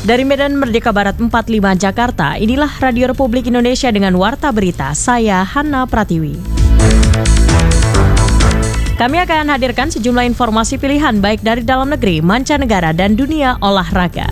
Dari Medan Merdeka Barat 45 Jakarta, inilah Radio Republik Indonesia dengan Warta Berita. Saya Hana Pratiwi. Kami akan hadirkan sejumlah informasi pilihan baik dari dalam negeri, mancanegara, dan dunia olahraga.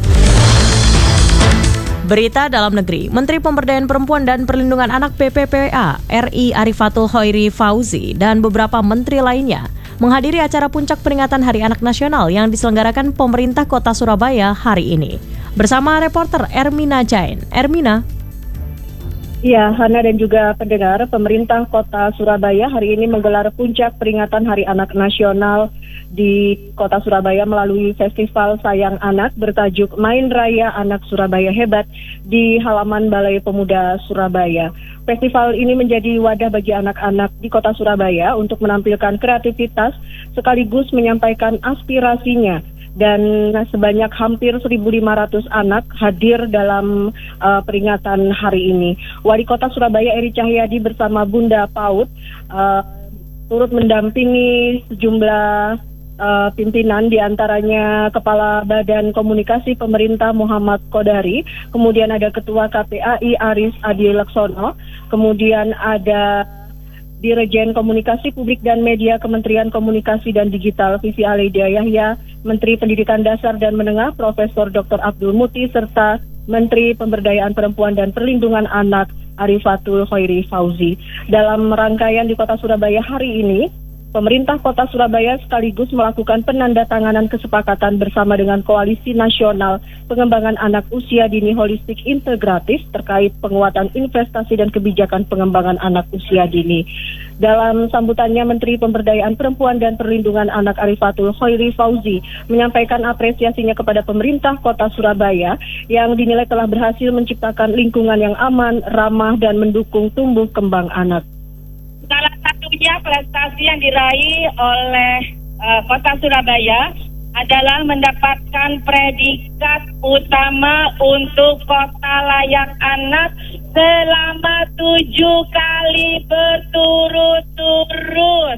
Berita dalam negeri, Menteri Pemberdayaan Perempuan dan Perlindungan Anak PPPA RI Arifatul Khoiri Fauzi dan beberapa menteri lainnya menghadiri acara puncak peringatan Hari Anak Nasional yang diselenggarakan pemerintah Kota Surabaya hari ini. Bersama reporter Ermina Jain. Ermina. Ya, Hana dan juga pendengar, pemerintah Kota Surabaya hari ini menggelar puncak peringatan Hari Anak Nasional di Kota Surabaya melalui Festival Sayang Anak bertajuk Main Raya Anak Surabaya Hebat di halaman Balai Pemuda Surabaya. Festival ini menjadi wadah bagi anak-anak di Kota Surabaya untuk menampilkan kreativitas sekaligus menyampaikan aspirasinya. Dan sebanyak hampir 1.500 anak hadir dalam peringatan hari ini. Wali Kota Surabaya Eri Cahyadi bersama Bunda PAUD turut mendampingi sejumlah pimpinan, diantaranya Kepala Badan Komunikasi Pemerintah Muhammad Kodari, kemudian ada Ketua KPAI Aris Adi Laksono, kemudian ada Dirjen Komunikasi Publik dan Media Kementerian Komunikasi dan Digital Vivi Aledia Yahya, Menteri Pendidikan Dasar dan Menengah Profesor Dr. Abdul Muti, serta Menteri Pemberdayaan Perempuan dan Perlindungan Anak Arifatul Khoiri Fauzi. Dalam rangkaian di Kota Surabaya hari ini, pemerintah Kota Surabaya sekaligus melakukan penandatanganan kesepakatan bersama dengan Koalisi Nasional Pengembangan Anak Usia Dini Holistik Integratif terkait penguatan investasi dan kebijakan pengembangan anak usia dini. Dalam sambutannya, Menteri Pemberdayaan Perempuan dan Perlindungan Anak Arifatul Khoiri Fauzi menyampaikan apresiasinya kepada pemerintah Kota Surabaya yang dinilai telah berhasil menciptakan lingkungan yang aman, ramah, dan mendukung tumbuh kembang anak. Salah satunya prestasi yang diraih oleh Kota Surabaya adalah mendapatkan predikat utama untuk Kota Layak Anak selama 7 kali berturut-turut.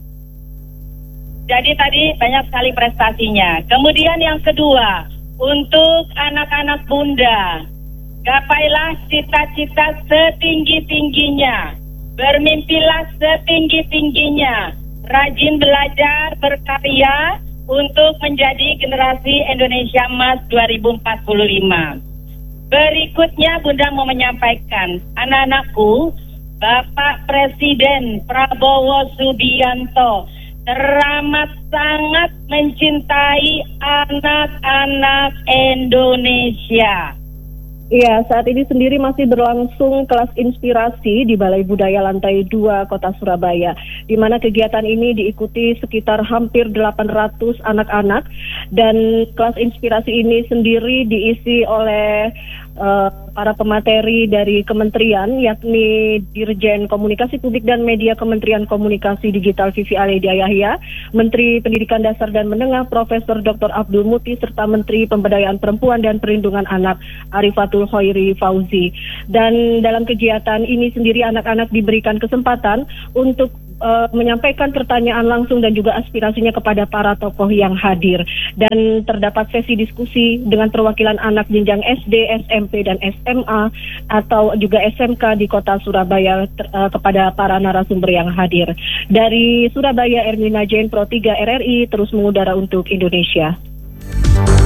Jadi tadi banyak sekali prestasinya. Kemudian yang kedua, untuk anak-anak bunda, gapailah cita-cita setinggi-tingginya. Bermimpilah setinggi-tingginya, rajin belajar, berkarya untuk menjadi generasi Indonesia Emas 2045. Berikutnya Bunda mau menyampaikan, anak-anakku, Bapak Presiden Prabowo Subianto teramat sangat mencintai anak-anak Indonesia. Iya, saat ini sendiri masih berlangsung kelas inspirasi di Balai Budaya Lantai 2 Kota Surabaya, di mana kegiatan ini diikuti sekitar hampir 800 anak-anak, dan kelas inspirasi ini sendiri diisi oleh para pemateri dari kementerian, yakni Dirjen Komunikasi Publik dan Media Kementerian Komunikasi Digital Vivi Aledia Yahya, Menteri Pendidikan Dasar dan Menengah Profesor Dr. Abdul Muti, serta Menteri Pemberdayaan Perempuan dan Perlindungan Anak Arifatul Khoiri Fauzi. Dan dalam kegiatan ini sendiri anak-anak diberikan kesempatan untuk menyampaikan pertanyaan langsung dan juga aspirasinya kepada para tokoh yang hadir. Dan terdapat sesi diskusi dengan perwakilan anak jenjang SD, SMP, dan SMA atau juga SMK di Kota Surabaya kepada para narasumber yang hadir. Dari Surabaya, Ermina Jain, Pro 3 RRI terus mengudara untuk Indonesia.